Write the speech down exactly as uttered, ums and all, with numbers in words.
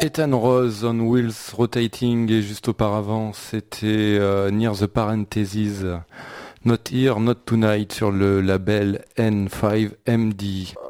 Ethan Rose on Wheels Rotating et juste auparavant c'était euh, Near the Parentheses Not Here, Not Tonight sur le label N cinq M D.